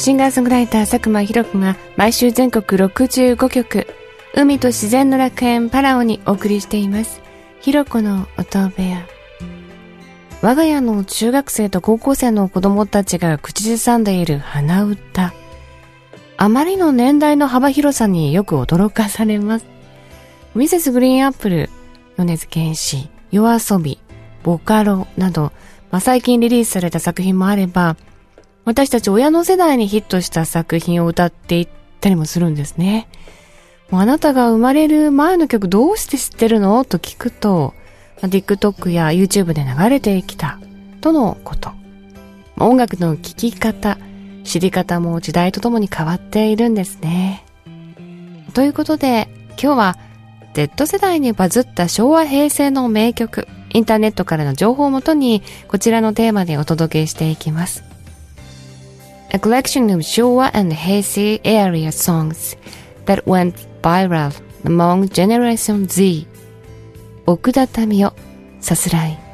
シンガーソングライター佐久間ひろ子が毎週全国65局、海と自然の楽園パラオにお送りしています。ひろ子の音部屋。我が家の中学生と高校生の子供たちが口ずさんでいる鼻歌。あまりの年代の幅広さによく驚かされます。ミセスグリーンアップル、米津玄師、YOASOBI、ボカロなど、最近リリースされた作品もあれば、私たち親の世代にヒットした作品を歌っていったりもするんですね。もうあなたが生まれる前の曲どうして知ってるのと聞くと、TikTok や YouTube で流れてきたとのこと。音楽の聴き方、知り方も時代とともに変わっているんですね。ということで今日は Z 世代にバズった昭和平成の名曲、インターネットからの情報をもとにこちらのテーマでお届けしていきます。A collection of 昭和 and 平成 area songs that went viral among Generation Z。 奥田民生、さすらい。